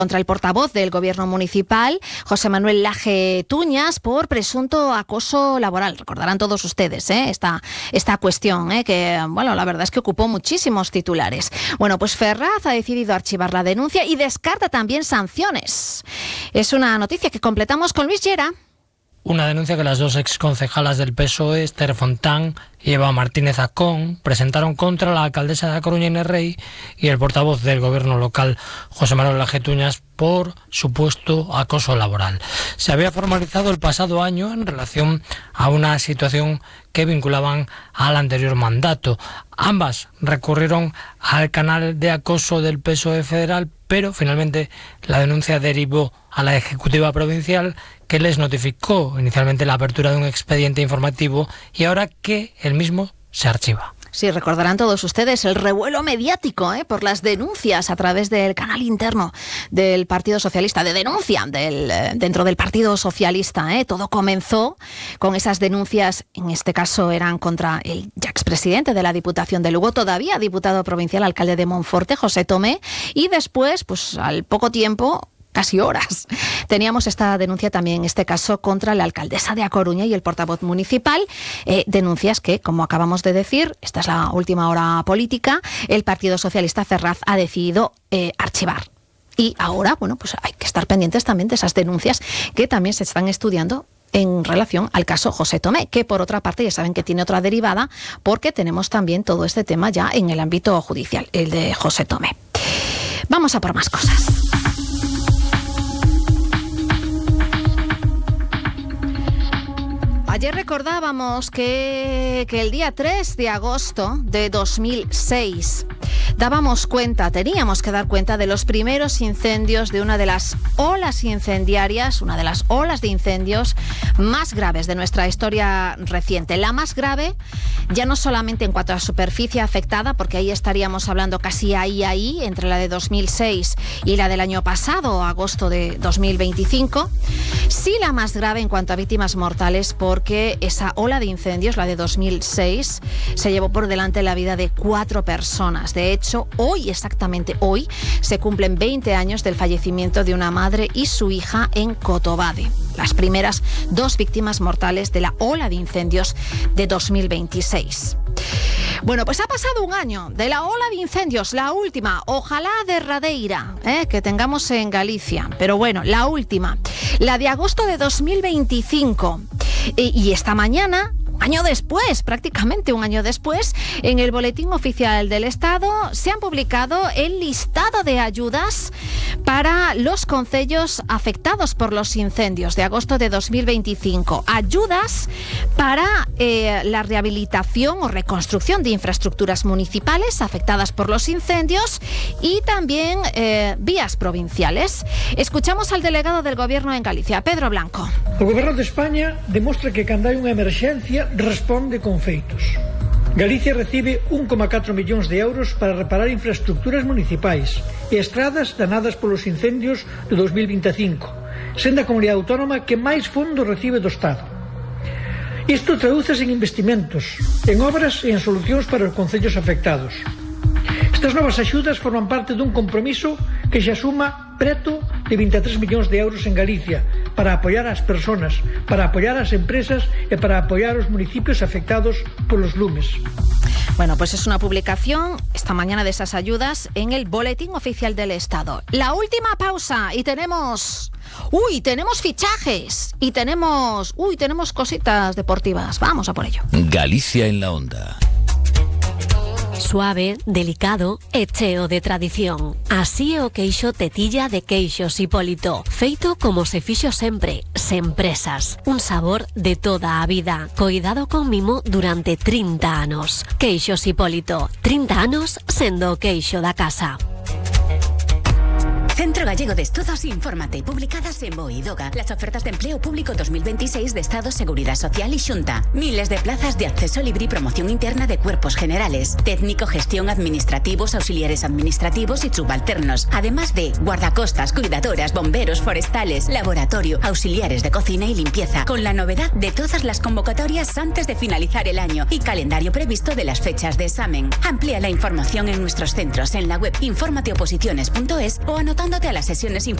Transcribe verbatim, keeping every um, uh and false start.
contra el portavoz del Gobierno municipal, José Manuel Laje Tuñas, por presunto acoso laboral. Recordarán todos ustedes ¿eh? esta, esta cuestión, ¿eh? que bueno, la verdad es que ocupó muchísimos titulares. Bueno, pues Ferraz ha decidido archivar la denuncia y descarta también sanciones. Es una noticia que completamos con Luis Llera. Una denuncia que las dos exconcejalas del P S O E, Esther Fontán y Eva Martínez Acón, presentaron contra la alcaldesa de A Coruña, Inés Rey, y el portavoz del gobierno local, José Manuel Laje Tuñas, por supuesto acoso laboral. Se había formalizado el pasado año en relación a una situación que vinculaban al anterior mandato. Ambas recurrieron al canal de acoso del P S O E federal, pero finalmente la denuncia derivó a la Ejecutiva Provincial, que les notificó inicialmente la apertura de un expediente informativo y ahora que el mismo se archiva. Sí, recordarán todos ustedes el revuelo mediático ¿eh? por las denuncias a través del canal interno del Partido Socialista, de denuncia del, dentro del Partido Socialista. ¿eh? Todo comenzó con esas denuncias, en este caso eran contra el ya expresidente de la Diputación de Lugo, todavía diputado provincial, alcalde de Monforte, José Tomé, y después, pues al poco tiempo, casi horas, teníamos esta denuncia también, en este caso, contra la alcaldesa de A Coruña y el portavoz municipal. Eh, denuncias que, como acabamos de decir, esta es la última hora política, el Partido Socialista Ferraz ha decidido eh, archivar. Y ahora, bueno, pues hay que estar pendientes también de esas denuncias que también se están estudiando en relación al caso José Tomé, que por otra parte ya saben que tiene otra derivada, porque tenemos también todo este tema ya en el ámbito judicial, el de José Tomé. Vamos a por más cosas. Ayer recordábamos que, que el día tres de agosto de dos mil seis dábamos cuenta, teníamos que dar cuenta de los primeros incendios de una de las olas incendiarias, una de las olas de incendios más graves de nuestra historia reciente. La más grave, ya no solamente en cuanto a superficie afectada, porque ahí estaríamos hablando casi ahí, ahí, entre la de dos mil seis y la del año pasado, agosto de dos mil veinticinco, sí la más grave en cuanto a víctimas mortales, porque esa ola de incendios, la de dos mil seis, se llevó por delante la vida de cuatro personas. De hecho, hoy, exactamente hoy, se cumplen veinte años del fallecimiento de una madre y su hija en Cotobade, las primeras dos víctimas mortales de la ola de incendios de dos mil veintiséis. Bueno, pues ha pasado un año de la ola de incendios, la última, ojalá derradeira, ¿eh? que tengamos en Galicia, pero bueno, la última, la de agosto de dos mil veinticinco. Y, y esta mañana, año después, prácticamente un año después, en el Boletín Oficial del Estado se han publicado el listado de ayudas para los concellos afectados por los incendios de agosto de dos mil veinticinco. Ayudas para eh, la rehabilitación o reconstrucción de infraestructuras municipales afectadas por los incendios y también eh, vías provinciales. Escuchamos al delegado del Gobierno en Galicia, Pedro Blanco. O Goberno de España demostra que cando hai unha emerxencia responde con feitos. Galicia recibe un coma catro millóns de euros para reparar infraestructuras municipais e estradas danadas polos incendios de dos mil veinticinco, sendo a comunidade autónoma que máis fondos recibe do Estado. Isto tradúcese en investimentos, en obras e en solucións para os concellos afectados. Estas novas axudas forman parte dun compromiso que xa suma preto de vinte e tres millóns de euros en Galicia para apoiar as persoas, para apoiar as empresas e para apoiar os municipios afectados polos lumes. Bueno, pues es una publicación esta mañana de esas ayudas en el Boletín Oficial del Estado. La última pausa y tenemos... Uy, tenemos fichajes y tenemos... Uy, tenemos cositas deportivas. Vamos a por ello. Galicia en la onda. Suave, delicado e cheo de tradición. Así é o queixo tetilla de Queixos Hipólito. Feito como se fixo sempre, sen presas. Un sabor de toda a vida. Coidado con mimo durante trinta anos. Queixos Hipólito. trinta anos sendo o queixo da casa. Centro Gallego de Estudos, infórmate. Publicadas en Boidoga. Las ofertas de empleo público dos mil veintiséis de Estado, Seguridad Social y Xunta. Miles de plazas de acceso libre y promoción interna de cuerpos generales. Técnico, gestión, administrativos, auxiliares administrativos y subalternos. Además de guardacostas, cuidadoras, bomberos, forestales, laboratorio, auxiliares de cocina y limpieza. Con la novedad de todas las convocatorias antes de finalizar el año y calendario previsto de las fechas de examen. Amplía la información en nuestros centros en la web infórmate oposiciones punto es o anotando uniéndote a las sesiones